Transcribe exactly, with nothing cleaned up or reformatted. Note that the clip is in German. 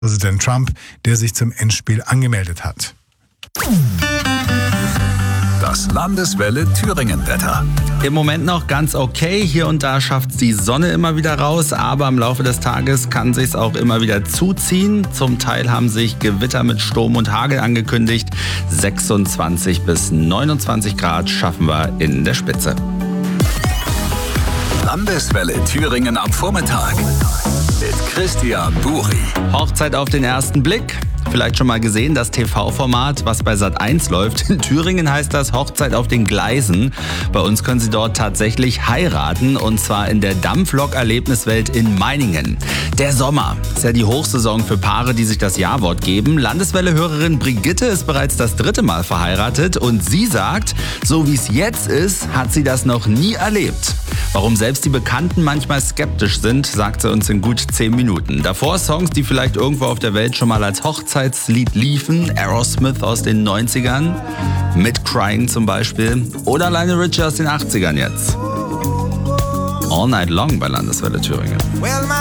Präsident Trump, der sich zum Endspiel angemeldet hat. Das Landeswelle Thüringen-Wetter. Im Moment noch ganz okay. Hier und da schafft die Sonne immer wieder raus, aber im Laufe des Tages kann sich's auch immer wieder zuziehen. Zum Teil haben sich Gewitter mit Sturm und Hagel angekündigt. sechsundzwanzig bis neunundzwanzig Grad schaffen wir in der Spitze. Landeswelle Thüringen am Vormittag mit Christian Buri. Hochzeit auf den ersten Blick. Vielleicht schon mal gesehen, das T V-Format, was bei Sat eins läuft. In Thüringen heißt das Hochzeit auf den Gleisen. Bei uns können Sie dort tatsächlich heiraten, und zwar in der Dampflok-Erlebniswelt in Meiningen. Der Sommer ist ja die Hochsaison für Paare, die sich das Ja-Wort geben. Landeswelle-Hörerin Brigitte ist bereits das dritte Mal verheiratet und sie sagt, so wie es jetzt ist, hat sie das noch nie erlebt. Warum selbst die Bekannten manchmal skeptisch sind, sagt sie uns in gut zehn Minuten. Davor Songs, die vielleicht irgendwo auf der Welt schon mal als Hochzeitslied liefen. Aerosmith aus den neunzigern, mit Crying zum Beispiel. Oder Lionel Richie aus den achtzigern jetzt. All Night Long bei Landeswelle Thüringen.